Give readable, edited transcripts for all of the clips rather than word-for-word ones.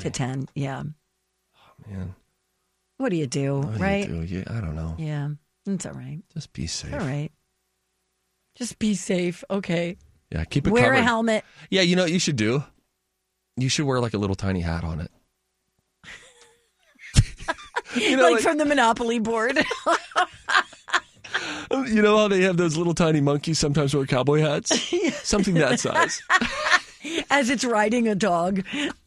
to 10. Yeah. Oh, man. What do you do, right? Yeah, I don't know. Yeah, it's all right. Just be safe. All right. Just be safe. Okay. Yeah, keep it Wear covered. a helmet. Yeah, you know what you should do? You should wear like a little tiny hat on it. like from the Monopoly board. You know how they have those little tiny monkeys sometimes wear cowboy hats? Something that size. As it's riding a dog.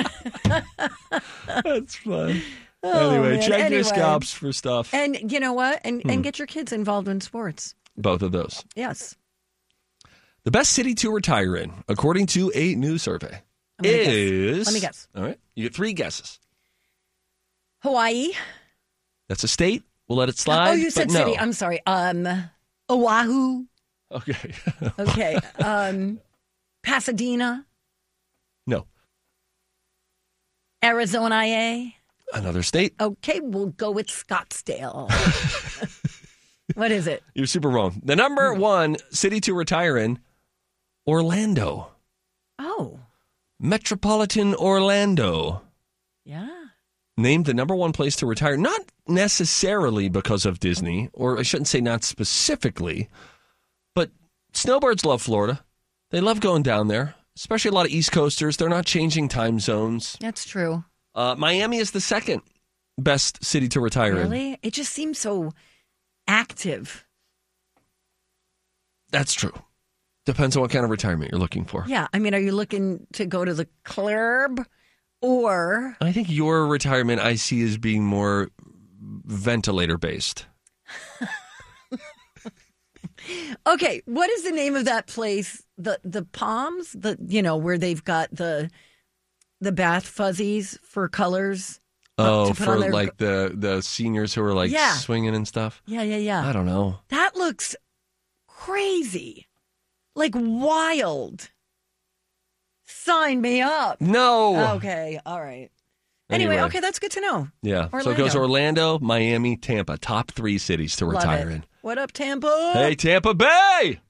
That's fun. Oh, anyway, man. check your scalps for stuff. And you know what? And get your kids involved in sports. Both of those. Yes. The best city to retire in, according to a new survey, Let me guess. All right. You get 3 guesses. Hawaii. That's a state. We'll let it slide. Oh, you said city. I'm sorry. Oahu. Okay. Okay. Pasadena. No. Arizona, IA. Another state. Okay, we'll go with Scottsdale. What is it? You're super wrong. The number 1 city to retire in, Orlando. Oh. Metropolitan Orlando. Yeah. Named the number 1 place to retire, not necessarily because of Disney, or I shouldn't say not specifically, but snowbirds love Florida. They love going down there, especially a lot of East Coasters. They're not changing time zones. That's true. Miami is the 2nd best city to retire in. Really? It just seems so active. That's true. Depends on what kind of retirement you're looking for. Yeah. I mean, are you looking to go to the club or... I think your retirement I see as being more ventilator-based. Okay, what is the name of that place? The Palms? Where they've got the bath fuzzies for colors? Oh, for like the seniors who are like swinging and stuff? Yeah. I don't know. That looks crazy. Like wild. Sign me up. No. Okay, all right. Anyway, okay, that's good to know. Yeah. Orlando. So it goes Orlando, Miami, Tampa. Top 3 cities to retire in. What up, Tampa? Hey, Tampa Bay!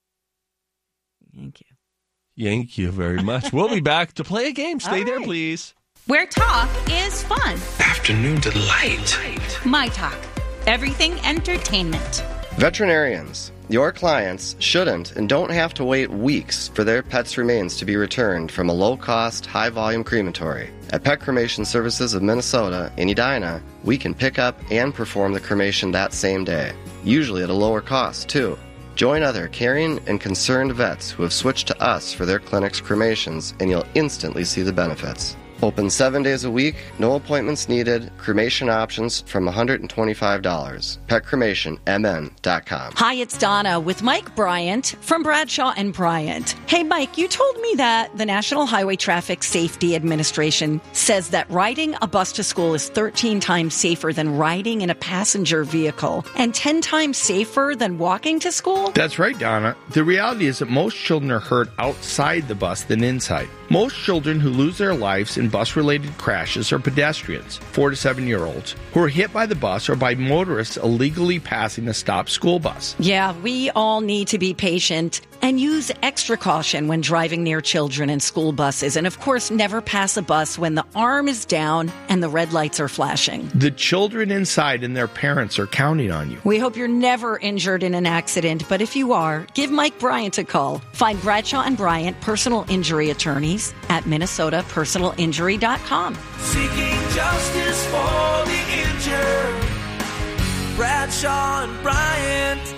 Thank you. Thank you very much. We'll be back to play a game. Stay there, please. Where talk is fun. Afternoon delight. My Talk. Everything entertainment. Veterinarians, your clients shouldn't and don't have to wait weeks for their pet's remains to be returned from a low-cost, high-volume crematory. At Pet Cremation Services of Minnesota in Edina, we can pick up and perform the cremation that same day, usually at a lower cost, too. Join other caring and concerned vets who have switched to us for their clinic's cremations, and you'll instantly see the benefits. Open 7 days a week, no appointments needed, cremation options from $125. PetCremationMN.com. Hi, it's Donna with Mike Bryant from Bradshaw and Bryant. Hey, Mike, you told me that the National Highway Traffic Safety Administration says that riding a bus to school is 13 times safer than riding in a passenger vehicle and 10 times safer than walking to school? That's right, Donna. The reality is that most children are hurt outside the bus than inside. Most children who lose their lives in bus-related crashes are pedestrians, 4 to 7-year-olds, who are hit by the bus or by motorists illegally passing a stopped school bus. Yeah, we all need to be patient and use extra caution when driving near children and school buses. And of course, never pass a bus when the arm is down and the red lights are flashing. The children inside and their parents are counting on you. We hope you're never injured in an accident, but if you are, give Mike Bryant a call. Find Bradshaw and Bryant personal injury attorneys at MinnesotaPersonalInjury.com. Seeking justice for the injured. Bradshaw and Bryant.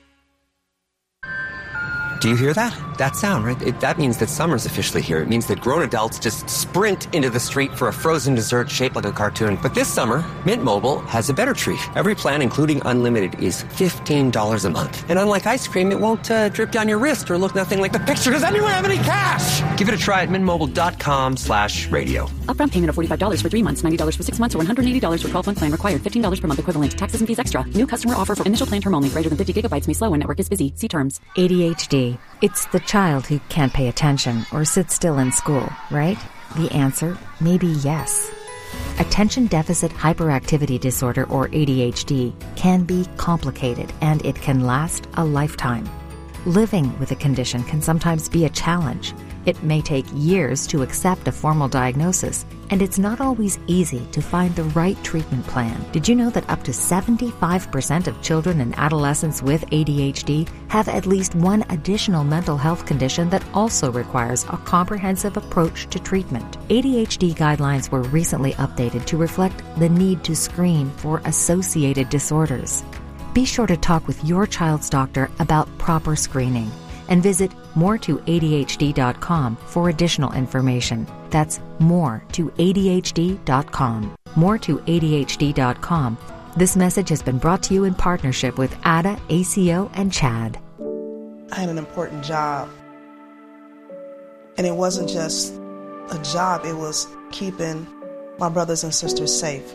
Do you hear that? That sound, right? That means that summer's officially here. It means that grown adults just sprint into the street for a frozen dessert shaped like a cartoon. But this summer, Mint Mobile has a better treat. Every plan, including unlimited, is $15 a month. And unlike ice cream, it won't drip down your wrist or look nothing like the picture. Does anyone have any cash? Give it a try at mintmobile.com/radio. Upfront payment of $45 for 3 months, $90 for 6 months, or $180 for 12-month plan required. $15 per month equivalent. Taxes and fees extra. New customer offer for initial plan term only. Greater than 50 gigabytes may slow when network is busy. See terms. ADHD. It's the child who can't pay attention or sit still in school, right? The answer may be yes. Attention Deficit Hyperactivity Disorder, or ADHD, can be complicated and it can last a lifetime. Living with a condition can sometimes be a challenge. It may take years to accept a formal diagnosis, and it's not always easy to find the right treatment plan. Did you know that up to 75% of children and adolescents with ADHD have at least one additional mental health condition that also requires a comprehensive approach to treatment? ADHD guidelines were recently updated to reflect the need to screen for associated disorders. Be sure to talk with your child's doctor about proper screening and visit moretoadhd.com for additional information. That's moretoadhd.com. moretoadhd.com. This message has been brought to you in partnership with ADA, ACO, and CHAD. I had an important job. And it wasn't just a job, it was keeping my brothers and sisters safe.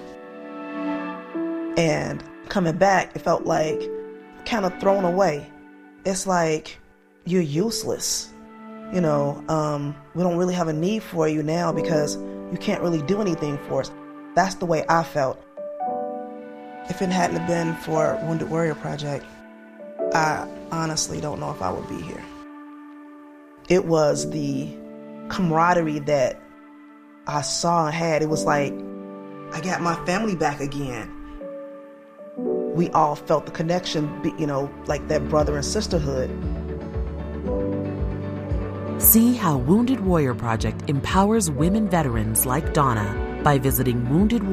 And coming back, it felt like kind of thrown away. It's like you're useless. We don't really have a need for you now because you can't really do anything for us. That's the way I felt. If it hadn't been for Wounded Warrior Project, I honestly don't know if I would be here. It was the camaraderie that I saw and had. It was like I got my family back again. We all felt the connection, like that brother and sisterhood. See how Wounded Warrior Project empowers women veterans like Donna by visiting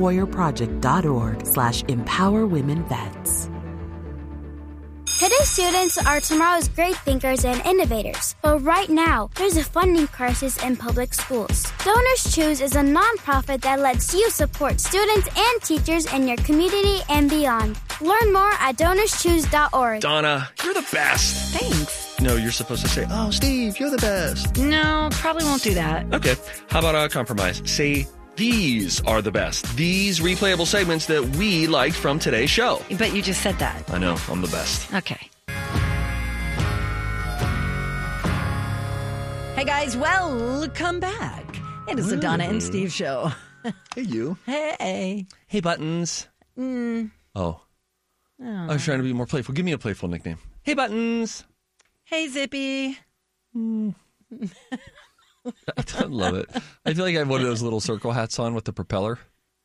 woundedwarriorproject.org/empowerwomenvets. Today's students are tomorrow's great thinkers and innovators. But right now, there's a funding crisis in public schools. Donors Choose is a nonprofit that lets you support students and teachers in your community and beyond. Learn more at donorschoose.org. Donna, you're the best. Thanks. No, you're supposed to say, oh, Steve, you're the best. No, probably won't do that. Okay. How about a compromise? Say, these are the best. These replayable segments that we liked from today's show. But you just said that. I know. I'm the best. Okay. Hey, guys. Welcome back. It is the Donna and Steve show. Hey, you. Hey. Hey, Buttons. Oh. I was trying to be more playful. Give me a playful nickname. Hey, Buttons. Hey, Zippy. I love it. I feel like I have one of those little circle hats on with the propeller.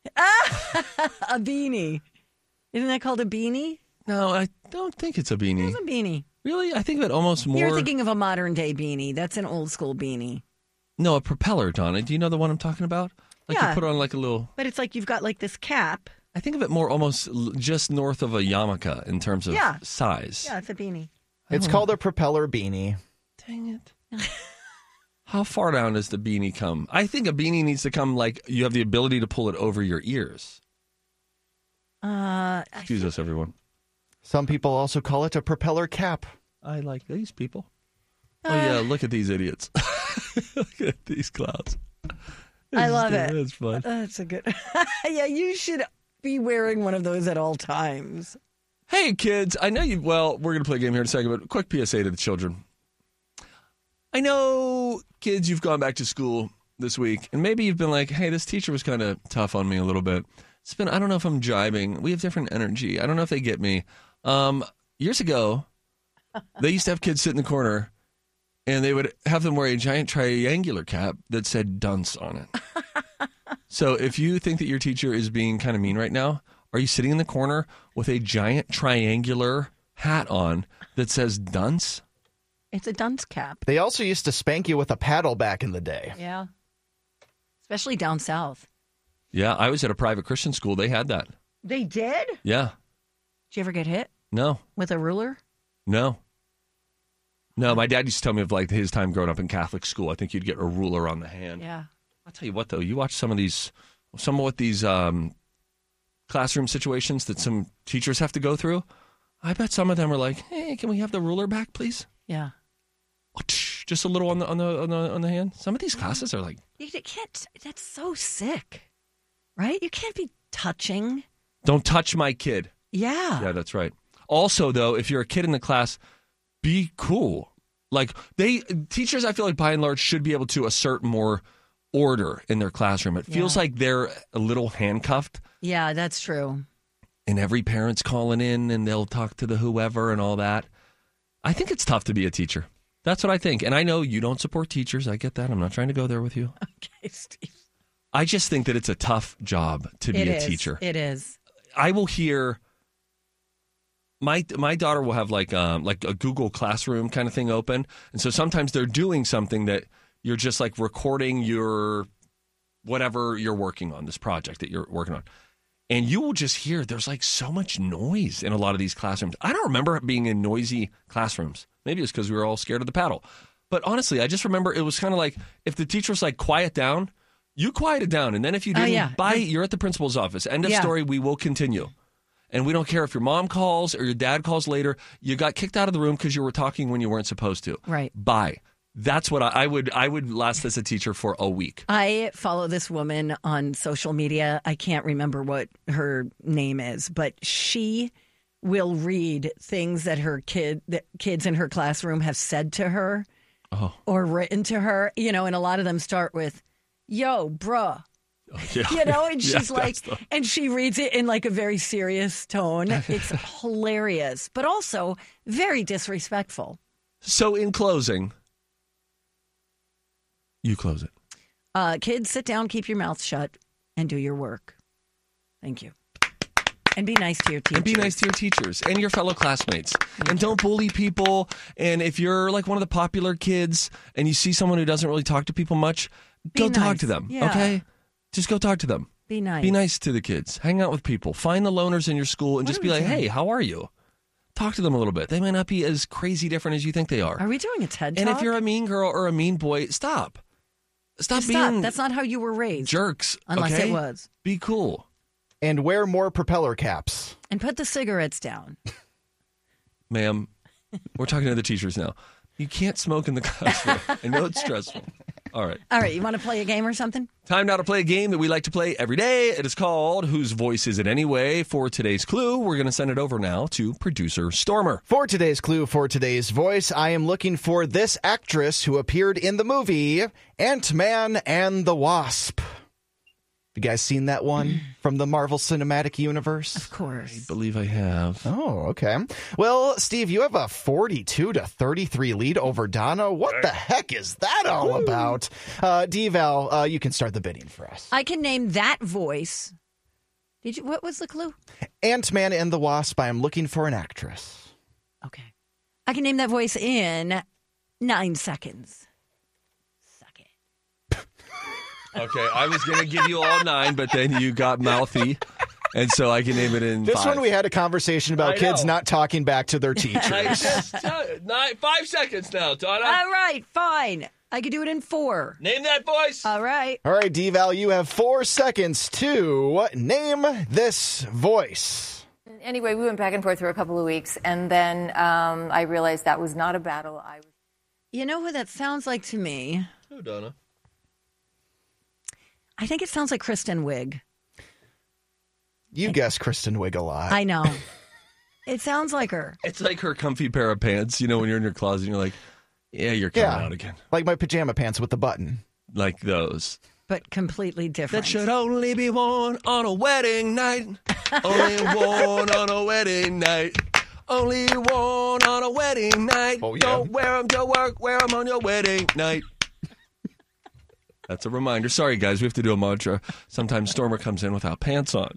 A beanie. Isn't that called a beanie? No, I don't think it's a beanie. It's a beanie. Really? I think of it almost more... You're thinking of a modern day beanie. That's an old school beanie. No, a propeller, Donna. Do you know the one I'm talking about? Like yeah. You put on like a little... But it's like you've got like this cap. I think of it more almost just north of a yarmulke in terms of size. Yeah, it's a beanie. It's called a propeller beanie. Dang it. How far down does the beanie come? I think a beanie needs to come like you have the ability to pull it over your ears. Excuse us, everyone. Some people also call it a propeller cap. I like these people. Oh, yeah, look at these idiots. Look at these clowns. I love it. That's fun. That's a good... Yeah, you should be wearing one of those at all times. Hey, kids, I know you... Well, we're going to play a game here in a second, but quick PSA to the children. I know, kids, you've gone back to school this week, and maybe you've been like, hey, this teacher was kind of tough on me a little bit. It's been, I don't know if I'm jibing. We have different energy. I don't know if they get me. Years ago, they used to have kids sit in the corner, and they would have them wear a giant triangular cap that said dunce on it. So if you think that your teacher is being kind of mean right now, are you sitting in the corner with a giant triangular hat on that says dunce? It's a dunce cap. They also used to spank you with a paddle back in the day. Yeah. Especially down south. Yeah, I was at a private Christian school. They had that. They did? Yeah. Did you ever get hit? No. With a ruler? No. No, my dad used to tell me of like his time growing up in Catholic school. I think you'd get a ruler on the hand. Yeah. I'll tell you what, though. You watch some of these classroom situations that some teachers have to go through. I bet some of them are like, hey, can we have the ruler back, please? Yeah. Just a little on the hand. Some of these classes are like, you can't. That's so sick, right? You can't be touching. Don't touch my kid. Yeah. Yeah, that's right. Also, though, if you're a kid in the class, be cool. Like teachers, I feel like by and large should be able to assert more order in their classroom. It feels like they're a little handcuffed. Yeah, that's true. And every parent's calling in and they'll talk to the whoever and all that. I think it's tough to be a teacher. That's what I think. And I know you don't support teachers. I get that. I'm not trying to go there with you. Okay, Steve. I just think that it's a tough job to be a teacher. It is. I will hear my daughter will have like a Google Classroom kind of thing open. And so sometimes they're doing something that you're just like recording your whatever you're working on, this project that you're working on. And you will just hear there's like so much noise in a lot of these classrooms. I don't remember being in noisy classrooms. Maybe it's because we were all scared of the paddle. But honestly, I just remember it was kind of like if the teacher was like, quiet down, you quieted down. And then if you didn't you're at the principal's office. End of story. We will continue. And we don't care if your mom calls or your dad calls later. You got kicked out of the room because you were talking when you weren't supposed to. Right. Bye. That's what I would last as a teacher for a week. I follow this woman on social media. I can't remember what her name is, but she will read things that her kids in her classroom have said to her or written to her, and a lot of them start with, yo, bruh. And she's like, and she reads it in like a very serious tone. It's hilarious, but also very disrespectful. So in closing, you close it. Kids, sit down, keep your mouth shut, and do your work. Thank you. And be nice to your teachers. And your fellow classmates. And don't bully people. And if you're like one of the popular kids and you see someone who doesn't really talk to people much, go talk to them, okay? Just go talk to them. Be nice. Be nice to the kids. Hang out with people. Find the loners in your school and just be like, hey, how are you? Talk to them a little bit. They might not be as crazy different as you think they are. Are we doing a TED Talk? And if you're a mean girl or a mean boy, stop. Stop being That's not how you were raised. Jerks. Unless it was. Be cool. And wear more propeller caps. And put the cigarettes down. Ma'am, we're talking to the teachers now. You can't smoke in the classroom. I know it's stressful. All right. You want to play a game or something? Time now to play a game that we like to play every day. It is called Whose Voice Is It Anyway? For today's clue, we're going to send it over now to producer Stormer. For today's clue, for today's voice, I am looking for this actress who appeared in the movie Ant-Man and the Wasp. You guys seen that one from the Marvel Cinematic Universe? Of course. I believe I have. Oh, okay. Well, Steve, you have a 42-33 lead over Donna. What the heck is that all about? D-Val, you can start the bidding for us. I can name that voice. What was the clue? Ant-Man and the Wasp, I am looking for an actress. Okay. I can name that voice in 9 seconds. Okay, I was going to give you all 9, but then you got mouthy, and so I can name it in 5. This one we had a conversation about kids not talking back to their teachers. I just 5 seconds now, Donna. All right, fine. I can do it in 4. Name that voice. All right. All right, D-Val, you have 4 seconds to name this voice. Anyway, we went back and forth for a couple of weeks, and then I realized that was not a battle. You know who that sounds like to me? Who, Donna? I think it sounds like Kristen Wiig. You guess Kristen Wiig a lot. I know. It sounds like her. It's like her comfy pair of pants, when you're in your closet and you're like, yeah, you're coming out again. Like my pajama pants with the button. Like those. But completely different. That should only be worn on a wedding night. Only worn on a wedding night. Only worn on a wedding night. Oh, yeah. Don't wear them to work, wear them on your wedding night. That's a reminder. Sorry, guys, we have to do a mantra. Sometimes Stormer comes in without pants on.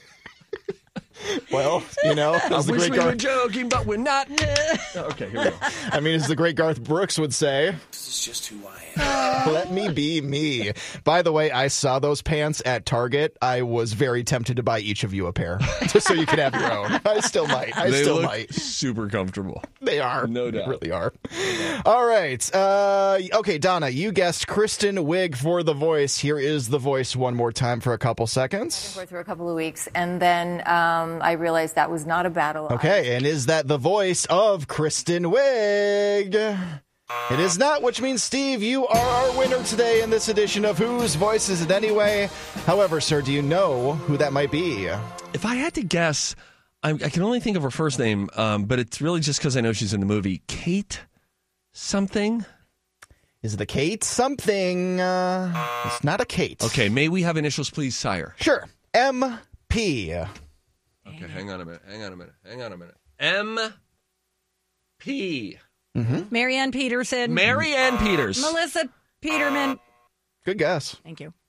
Well, as I wish we were joking, but we're not. Okay, here we go. I mean, as the great Garth Brooks would say, This is just who I am. let me be me. By the way, I saw those pants at Target. I was very tempted to buy each of you a pair, just so you could have your own. I still might. They look super comfortable. They are. No doubt. They really are. All right. Okay, Donna, you guessed Kristen Wiig for the voice. Here is the voice one more time for a couple seconds. Back and forth for a couple of weeks, and then I realized that was not a battle. Okay, and is that the voice of Kristen Wiig? It is not, which means, Steve, you are our winner today in this edition of Whose Voice Is It Anyway? However, sir, do you know who that might be? If I had to guess, I can only think of her first name, but it's really just because I know she's in the movie. Kate something? Is it a Kate something? It's not a Kate. Okay, may we have initials, please, sire? Sure. M.P. Okay, hang on a minute. M.P. Marianne Peterson. Marianne Peters. Melissa Peterman. Good guess. Thank you.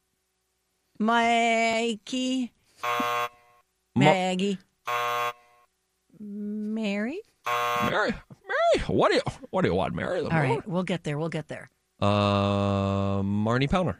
Mikey. Maggie. Mary. Mary. What do you want, Mary? All right, we'll get there. Marnie Powner.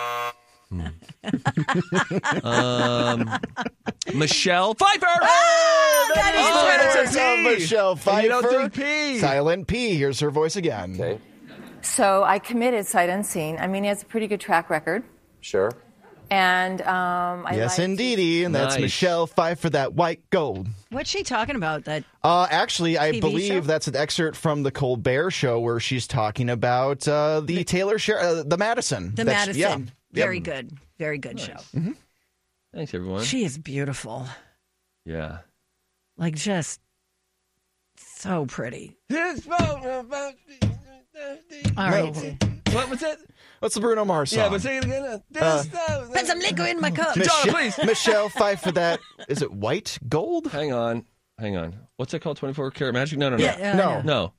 Michelle Pfeiffer. That is the voice of Michelle Pfeiffer. You don't do P. Silent P. Here's her voice again. Okay. So I committed sight unseen. I mean, he has a pretty good track record. Sure. And yes, indeedy. And that's Nice. Michelle Pfeiffer, that white gold. What's she talking about? That Actually, I TV believe show? that's an excerpt from the Colbert Show where she's talking about the Taylor the Madison. the That's- Madison. yeah. Very good. Very good show. Thanks, everyone. She is beautiful. Yeah. Like, just so pretty. All right. What was it? What's the Bruno Mars song? Yeah, but say it again. Put some liquor in my cup. Please. Michelle Pfeiffer, that is it white gold? Hang on. What's it called? 24 Karat Magic? No. Yeah, No.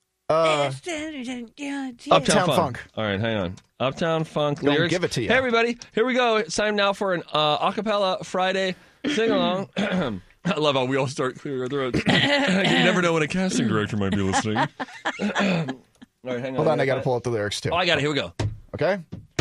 Uptown Funk. All right, hang on. Uptown Funk Don't lyrics. give it to you. Hey, everybody. Here we go. It's time now for an acapella Friday sing-along. I love how we all start clearing our throats. You never know when a casting director might be listening. All right, hang on. Hold on, I got to pull up the lyrics too. Oh, I got it. Here we go. Okay.